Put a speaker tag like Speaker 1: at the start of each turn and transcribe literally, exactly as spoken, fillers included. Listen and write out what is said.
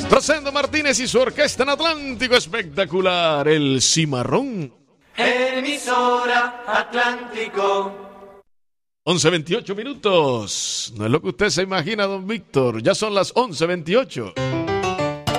Speaker 1: Rosendo Martínez y su orquesta en Atlántico, espectacular, el Cimarrón.
Speaker 2: Emisora Atlántico.
Speaker 1: once veintiocho minutos. No es lo que usted se imagina, don Víctor. Ya son las once veintiocho.